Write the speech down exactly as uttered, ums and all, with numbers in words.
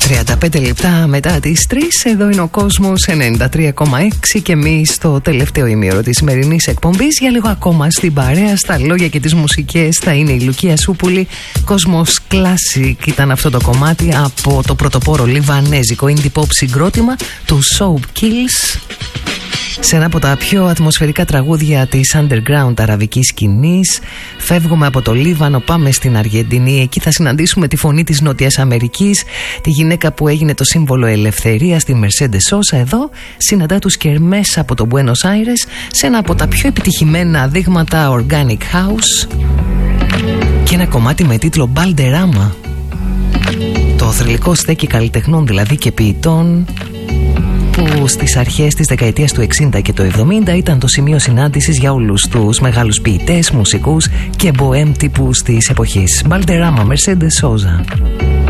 τριάντα πέντε λεπτά μετά τις τρεις, εδώ είναι ο Κόσμος ενενήντα τρία κόμμα έξι και εμείς στο τελευταίο ημίωρο της σημερινής εκπομπής. Για λίγο ακόμα στην παρέα, στα λόγια και τις μουσικές θα είναι η Λουκία Σούπουλη. Κόσμος Classic ήταν αυτό το κομμάτι από το πρωτοπόρο λιβανέζικο indie pop συγκρότημα του Soap Kills, σε ένα από τα πιο ατμοσφαιρικά τραγούδια της underground αραβικής σκηνής. Φεύγουμε από το Λίβανο, πάμε στην Αργεντινή. Εκεί θα συναντήσουμε τη φωνή της Νότιας Αμερικής, τη γυναίκα που έγινε το σύμβολο ελευθερίας, τη Mercedes Sosa. Εδώ συναντά τους Κερμές από το Buenos Aires σε ένα από τα πιο επιτυχημένα δείγματα Organic House και ένα κομμάτι με τίτλο Balderrama. Το θρυλικό στέκι καλλιτεχνών δηλαδή και ποιητών, που στις αρχές της δεκαετίας του εξήντα και του εβδομήντα ήταν το σημείο συνάντησης για όλους τους μεγάλους ποιητές, μουσικούς και μποέμ τύπους της εποχής. Balderrama, Mercedes Sosa.